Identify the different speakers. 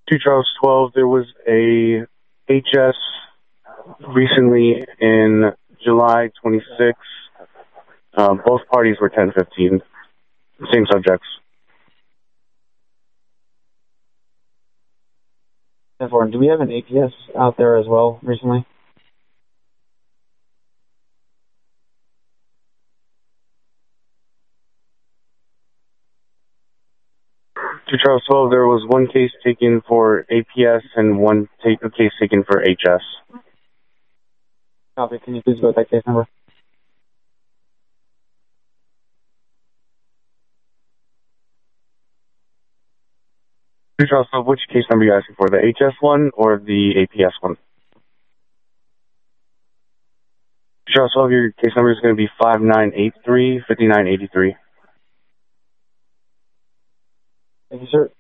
Speaker 1: 2 Charles 12, there was a HS recently in July 26. Both parties were 1015. Same subjects.
Speaker 2: 10-4. Do we have an APS out there as well recently?
Speaker 1: To Charles 12, there was one case taken for APS and one case taken for HS.
Speaker 2: Copy. Can you please go with that case number?
Speaker 1: To Charles 12, which case number are you asking for, the HS one or the APS one? To Charles 12, your case number is going to be 5983-5983.
Speaker 2: Thank you, sir.